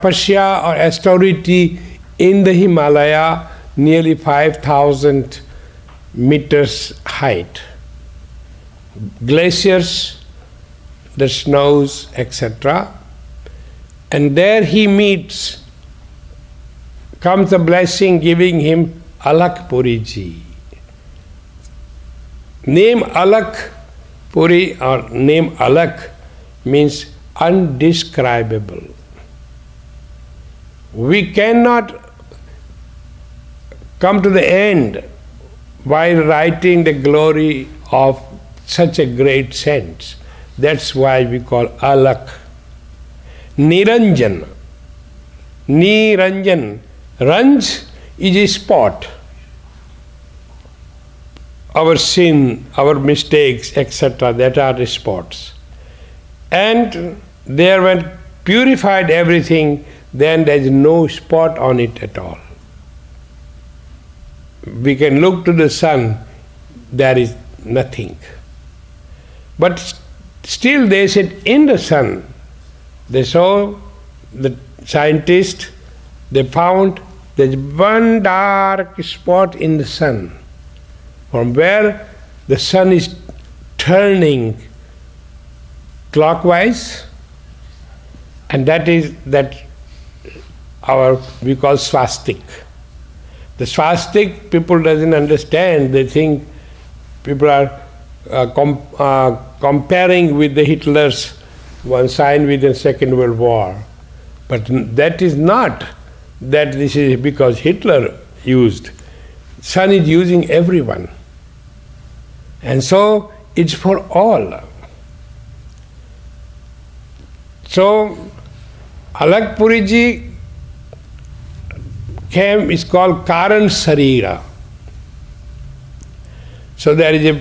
tapasya or austerity in the Himalaya, nearly 5,000 meters height. Glaciers, the snows, etc. And there he meets, comes the blessing giving him Alak Puriji. Name Alak Puri or name Alak means undescribable. We cannot come to the end while writing the glory of such a great saint. That's why we call Alak. Niranjan. Niranjan. Ranj is a spot. Our sin, our mistakes, etc., that are the spots. And there, when purified everything, then there is no spot on it at all. We can look to the sun, there is nothing. But still they said in the sun, they saw, the scientists, they found there's one dark spot in the sun, from where the sun is turning clockwise, and that is that we call swastik. The swastik people doesn't understand. They think people are comparing with the Hitler's one sign with the Second World War. But that is not that this is because Hitler used. Sun is using everyone. And so it's for all. So Alak Puriji is called Karan Sarira. So there is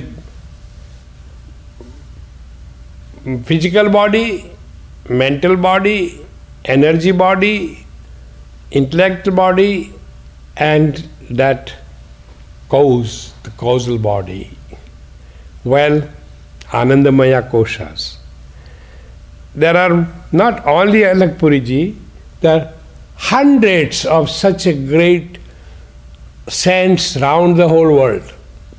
a physical body, mental body, energy body, intellect body, and that cause, the causal body. Well, Anandamaya Koshas. There are not only Alak Puriji, there are hundreds of such a great saints round the whole world.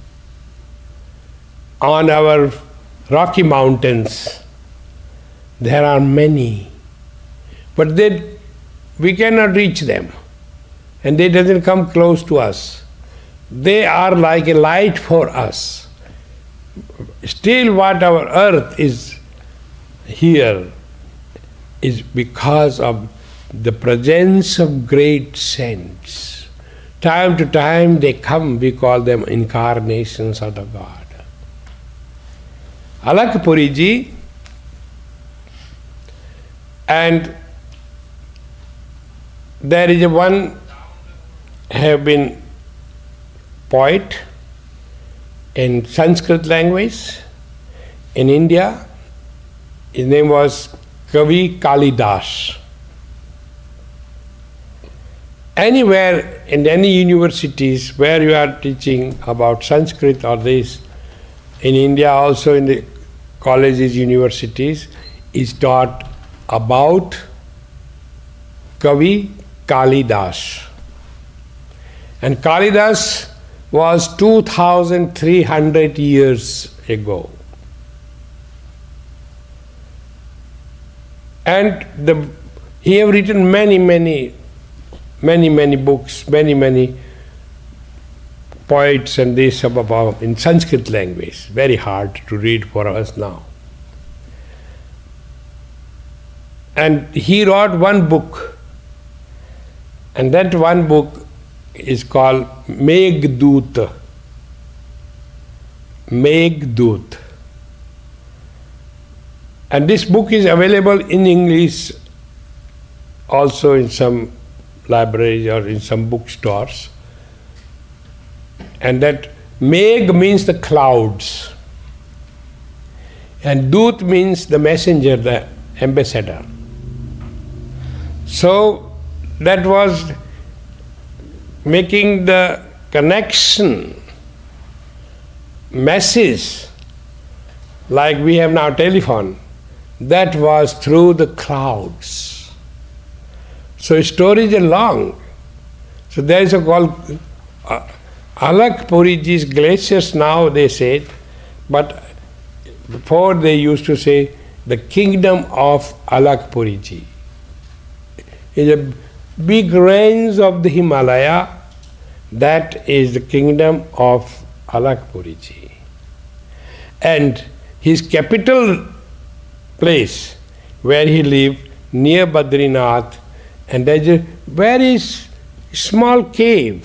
On our Rocky Mountains, there are many, but we cannot reach them, and they doesn't come close to us. They are like a light for us. Still, what our earth is here is because of the presence of great saints. Time to time they come, we call them incarnations of the God. Alak Puriji, and there is one have been poet in Sanskrit language in India. His name was Kavi Kalidas. Anywhere in any universities where you are teaching about Sanskrit or this, in India also in the colleges, universities, is taught about Kavi Kalidas. And Kalidas was 2,300 years ago. And he have written many books, many poets and this about in Sanskrit language. Very hard to read for us now. And he wrote one book, and that one book is called Meghdut. Meghdut. And this book is available in English also in some libraries or in some bookstores. And that Megh means the clouds, and Dut means the messenger, the ambassador. So that was making the connection, message, like we have now telephone, that was through the clouds. So stories are long. So there is a called Alakpuriji's glaciers now, they say, but before they used to say the kingdom of Alakpuriji. Is a big range of the Himalaya, that is the kingdom of Alakpuriji. And his capital place where he lived near Badrinath, and there's a very small cave,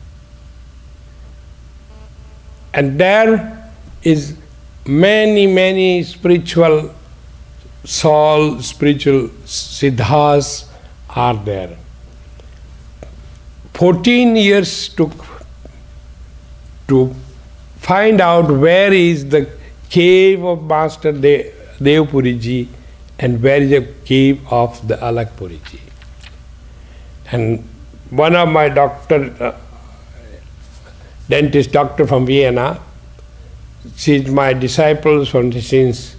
and there is many spiritual souls, spiritual siddhas are there. 14 years took to find out where is the cave of Master Devpuriji and where is the cave of the Alakpuriji. And one of my dentist doctor from Vienna, she's my disciple since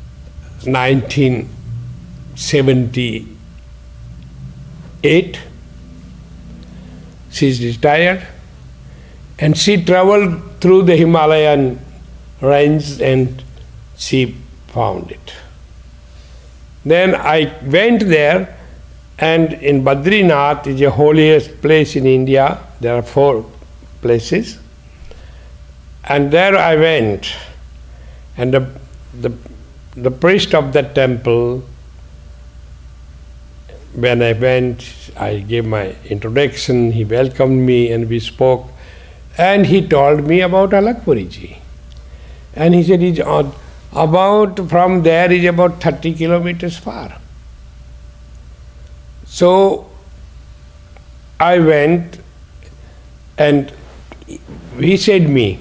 1978. She's retired, and she traveled through the Himalayan range and she found it. Then I went there, and in Badrinath is the holiest place in India. There are 4 places. And there I went, and the priest of that temple, when I went, I gave my introduction, he welcomed me and we spoke, and he told me about Alakpuriji. And he said, from there is about 30 kilometers far. So I went, and he said me,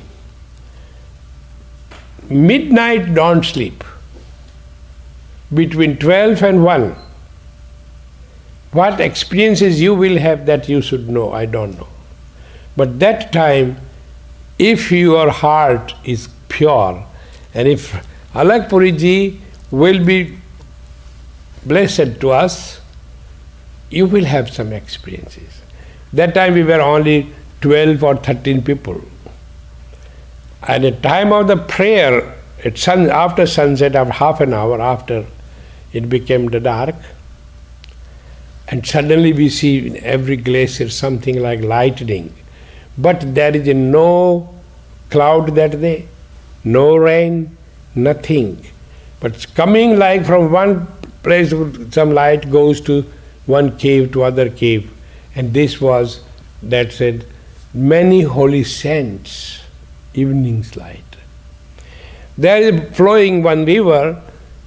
midnight don't sleep, between 12 and 1. What experiences you will have that you should know, I don't know. But that time, if your heart is pure, and if Alakpuriji will be blessed to us, you will have some experiences. That time we were only 12 or 13 people. At the time of the prayer, after sunset, after half an hour after, it became the dark. And suddenly we see in every glacier something like lightning. But there is no cloud that day, no rain, nothing. But it's coming like from one place, some light goes to one cave to other cave. And this was, that said, many holy saints, evening's light. There is flowing one river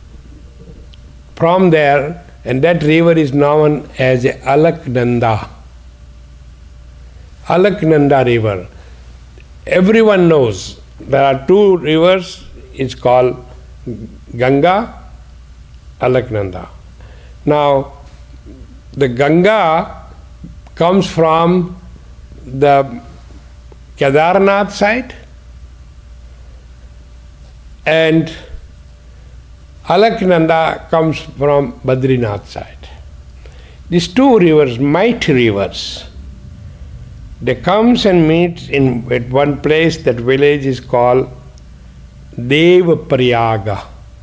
from there, and that river is known as Alaknanda. Alaknanda river. Everyone knows there are 2 rivers, it's called Ganga, Alaknanda. Now, the Ganga comes from the Kedarnath side, and Alaknanda comes from Badrinath side. These 2 rivers, mighty rivers, they comes and meet at one place. That village is called Devprayaga.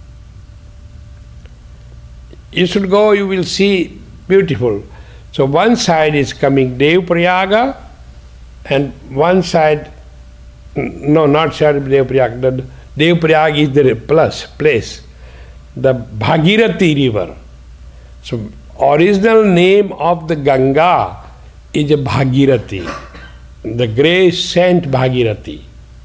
You should go, you will see, beautiful. So one side is coming Devprayaga, and one side, no, not side of Devprayaga. Devprayaga is the place. The Bhagirathi river. So original name of the Ganga is a Bhagirathi, the great Saint Bhagirathi.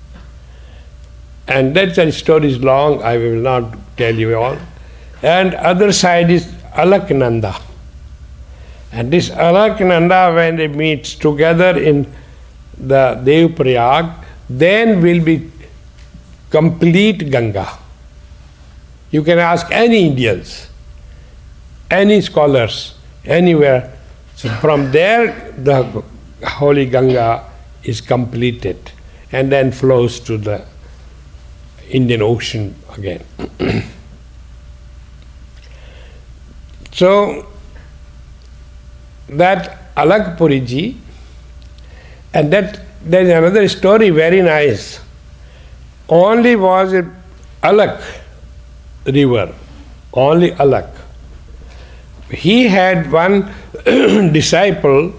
And that story is long, I will not tell you all. And other side is Alaknanda. And this Alaknanda, when they meet together in the Devprayag, then will be complete Ganga. You can ask any Indians, any scholars, anywhere. So from there, the holy Ganga is completed and then flows to the Indian Ocean again. So that Alak Puriji, and that there is another story very nice. Only was a Alak river, only Alak. He had one disciple,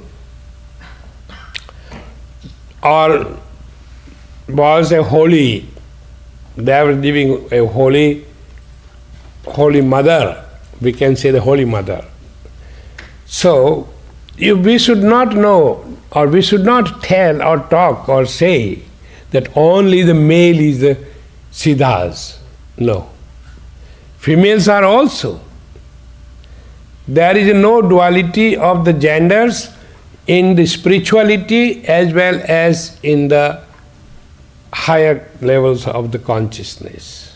or was a holy, they were living a holy mother, we can say the holy mother. So, we should not know, or we should not tell or talk or say that only the male is the Siddhas. No. Females are also. There is no duality of the genders in the spirituality as well as in the higher levels of the consciousness.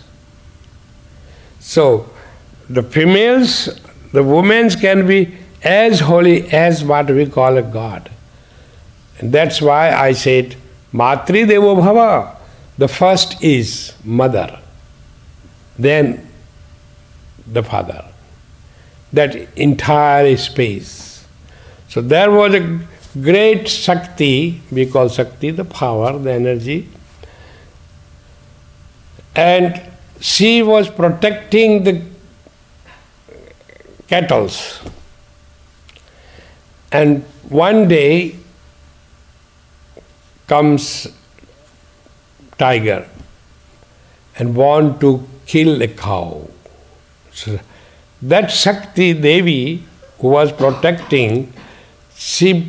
So, the females, the women can be as holy as what we call a God. And that's why I said, Matri Devo Bhava. The first is mother, then the father. That entire space. So there was a great Shakti, we call Shakti the power, the energy. And she was protecting the cattle. And one day comes tiger and want to kill a cow. So that Shakti Devi who was protecting, she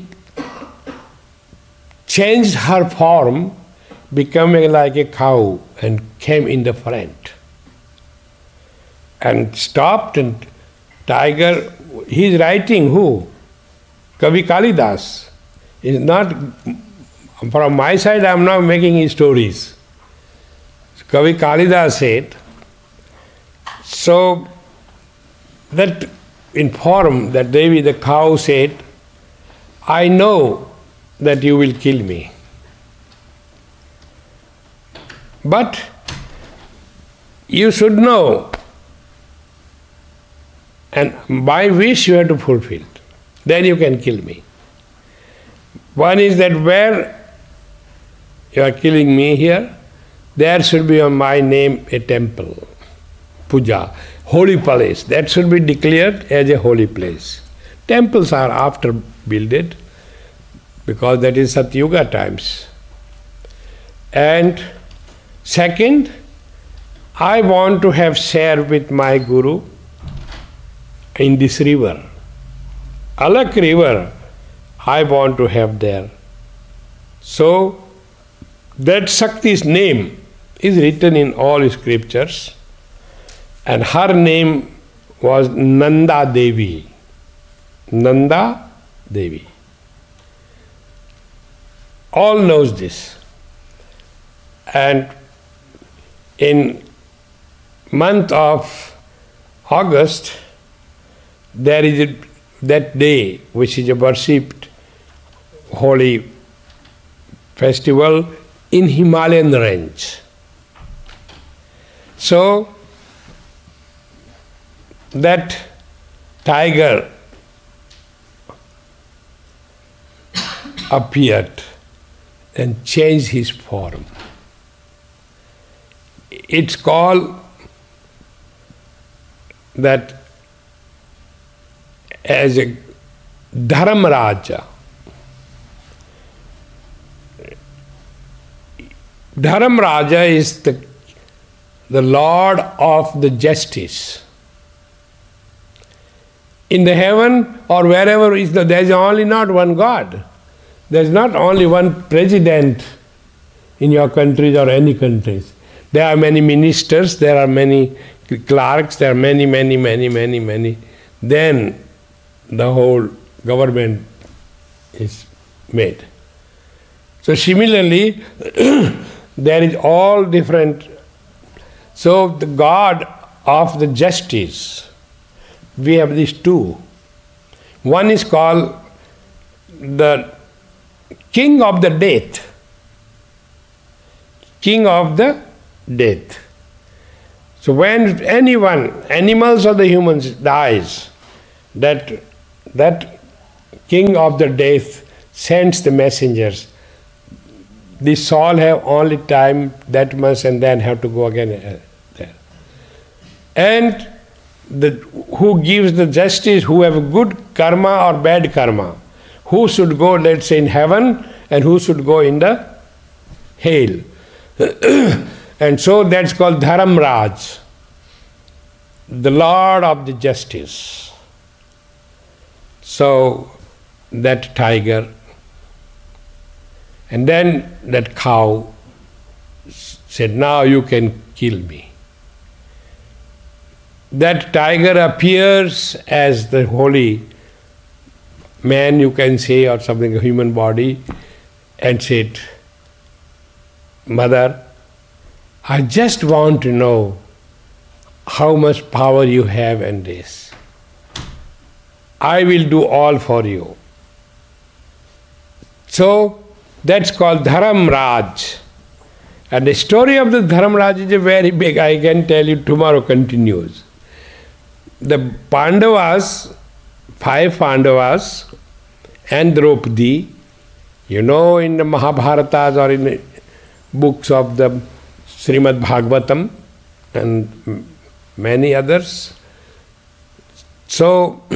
changed her form, becoming like a cow, and came in the front. And stopped, and tiger, he is writing who? Kavi Kalidas. Is not, from my side I am not making his stories. Kavi Kalidas said, so that in form, that Devi, the cow, said, I know that you will kill me. But you should know, and my wish you have to fulfill. Then you can kill me. One is that where you are killing me here, there should be on my name a temple, puja, holy place. That should be declared as a holy place. Temples are after builded, because that is Satyuga times. And second, I want to have share with my Guru in this river. Alak river, I want to have there. So, that Shakti's name is written in all scriptures, and her name was Nanda Devi. Nanda Devi. All knows this. And in month of August, there is that day which is a worshipped holy festival in Himalayan range. So that tiger appeared and changed his form. It's called that as a Dharamraja. Dharamraja is the Lord of the justice. In the heaven or wherever there is only not one God. There is not only one president in your countries or any countries. There are many ministers, there are many clerks, there are many. Then the whole government is made. So similarly, there is all different. So the God of the justice, we have these two. One is called the King of the Death. King of the Death. So when anyone, animals or the humans, dies, that king of the death sends the messengers. This soul have only time that much and then have to go again there. And who gives the justice, who have a good karma or bad karma, who should go, let's say, in heaven and who should go in the hell. And so that's called Dharamraj, the Lord of the Justice. So that tiger, and then that cow said, now you can kill me. That tiger appears as the holy man, you can say, or something, a human body, and said, Mother, I just want to know how much power you have in this. I will do all for you. So that's called Dharamraj. And the story of the Dharamraj is a very big, I can tell you, tomorrow continues. The Pandavas, 5 Pandavas, and Draupadi, you know, in the Mahabharatas or in the books of the Srimad Bhagavatam and many others. So,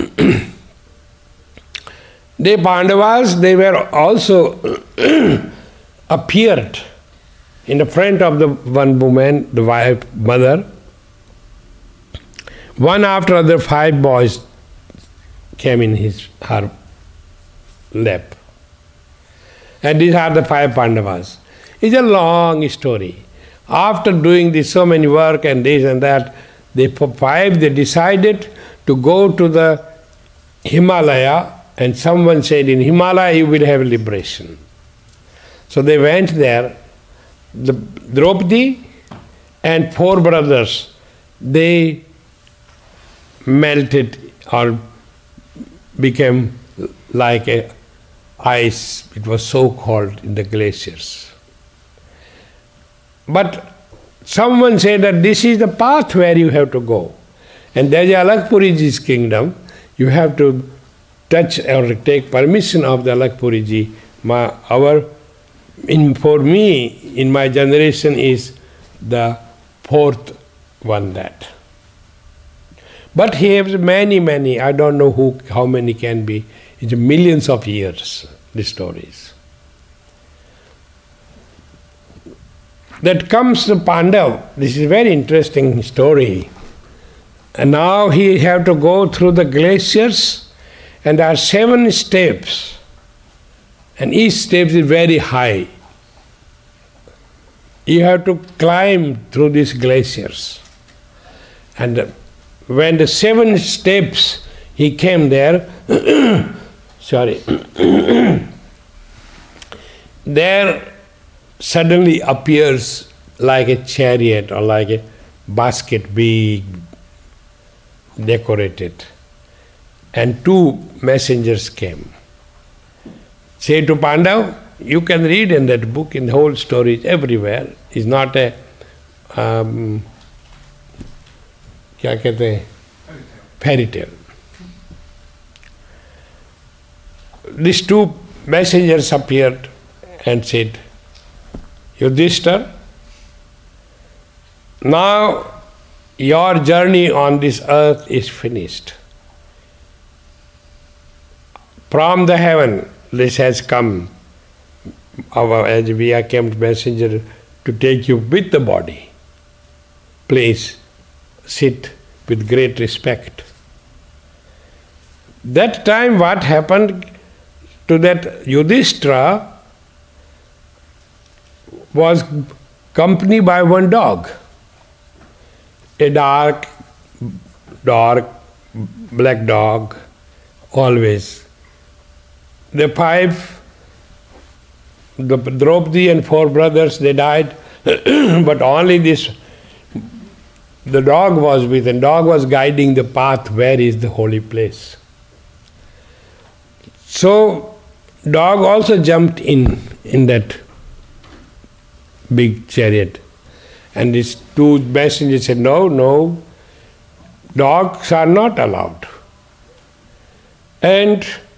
the Pandavas, they were also appeared in the front of the one woman, the wife, mother. One after other, 5 boys came in her lap. And these are the 5 Pandavas. It's a long story. After doing this so many work and this and that, they decided to go to the Himalaya, and someone said, in Himalaya you will have liberation. So they went there. The Draupadi and 4 brothers, they melted or became like a ice. It was so cold in the glaciers. But someone said that this is the path where you have to go. And there is Alakpuriji's kingdom. You have to touch or take permission of the Alakpuriji. For me, in my generation, is the 4th one that. But he has many, I don't know how many can be. It's millions of years, the stories. That comes to Pandav. This is a very interesting story. And now he have to go through the glaciers, and there are 7 steps. And each step is very high. You have to climb through these glaciers. And when the 7 steps he came there, there suddenly appears like a chariot or like a basket, big, decorated. And 2 messengers came. Say to Pandav, you can read in that book, in the whole story, it's everywhere. It's not a fairy tale. These 2 messengers appeared and said, Yudhishthira, now your journey on this earth is finished. From the heaven, this has come, as we have come messenger to take you with the body. Please sit with great respect. That time what happened to that Yudhishthira was accompanied by one dog. A dark, black dog, always. The Draupadi and 4 brothers, they died, but only the dog was with, and dog was guiding the path where is the holy place. So, dog also jumped in that big chariot. And these 2 messengers said, no, dogs are not allowed. And